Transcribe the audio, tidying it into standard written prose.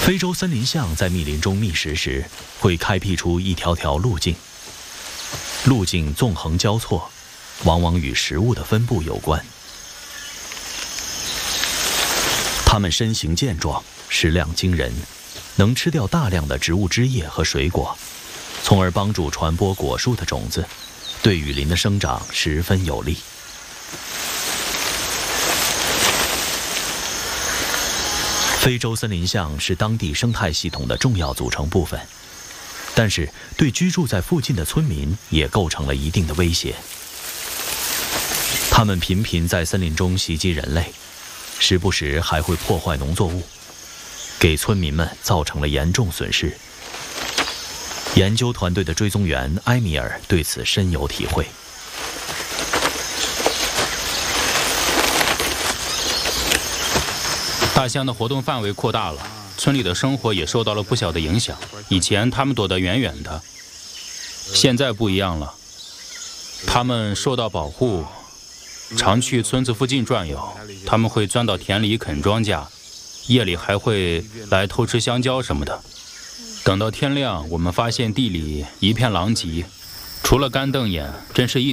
非洲森林象在密林中觅食时，会开辟出一条条路径，路径纵横交错，往往与食物的分布有关。它们身形健壮，食量惊人，能吃掉大量的植物枝叶和水果，从而帮助传播果树的种子，对雨林的生长十分有利。非洲森林象是当地生态系统的重要组成部分，但是对居住在附近的村民也构成了一定的威胁。它们频频在森林中袭击人类，时不时还会破坏农作物，给村民们造成了严重损失。研究团队的追踪员埃米尔对此深有体会。 大象的活动范围扩大了，村里的生活也受到了不小的影响。以前他们躲得远远的，现在不一样了，他们受到保护，常去村子附近转悠。他们会钻到田里啃庄稼，夜里还会来偷吃香蕉什么的。等到天亮，我们发现地里一片狼藉，除了干瞪眼，真是一